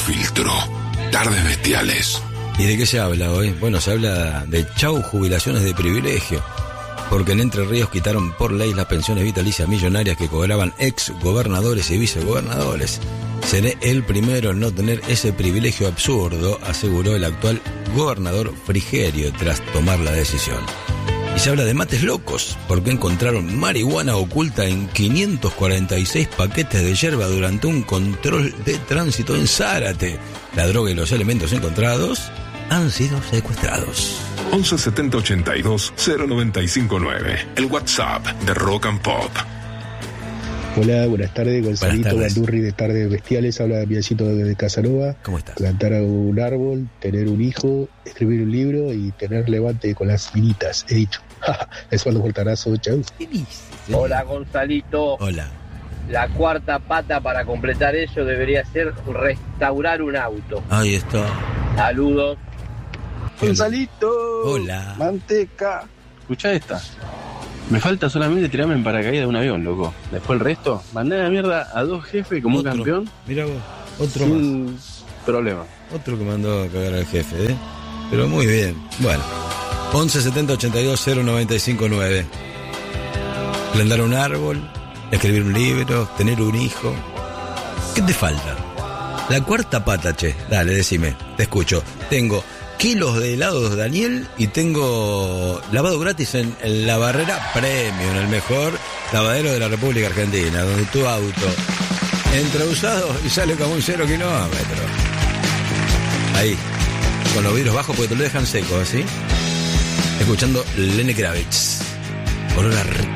filtro. Tardes bestiales. ¿Y de qué se habla hoy? Bueno, se habla de chau jubilaciones de privilegio, porque en Entre Ríos quitaron por ley las pensiones vitalicias millonarias que cobraban ex gobernadores y vicegobernadores. Seré el primero en no tener ese privilegio absurdo, aseguró el actual gobernador Frigerio tras tomar la decisión. Y se habla de mates locos, porque encontraron marihuana oculta en 546 paquetes de yerba durante un control de tránsito en Zárate. La droga y los elementos encontrados han sido secuestrados. 11 70 82 095 9. El WhatsApp de Rock and Pop. Hola, buenas tardes, Gonzalito Bandurri de Tardes Bestiales, habla de Piacito de Casanova. ¿Cómo estás? Plantar un árbol, tener un hijo, escribir un libro y tener levante con las minitas, he dicho. Les mando un voltarazo, chau. Hola, Gonzalito. Hola. La cuarta pata para completar eso debería ser restaurar un auto. Ahí está. Saludos. Gonzalito. Hola. Manteca. Escuchá esta. Me falta solamente tirarme en paracaídas de un avión, loco. Después el resto, mandé a la mierda a 2 jefes como un campeón. Mira vos, otro sin más. problema. Otro que mandó a cagar al jefe, ¿eh? Pero muy bien. Bueno. 11 70 82 095 9. Plantar un árbol, escribir un libro, tener un hijo. ¿Qué te falta? La cuarta pata, che. Dale, decime. Te escucho. Tengo kilos de helados Daniel y tengo lavado gratis en la Barrera Premium, el mejor lavadero de la República Argentina, donde tu auto entra usado y sale como un 0 kilómetro. Ahí, con los vidrios bajos porque te lo dejan seco, ¿sí? Escuchando Lenny Kravitz. Olor a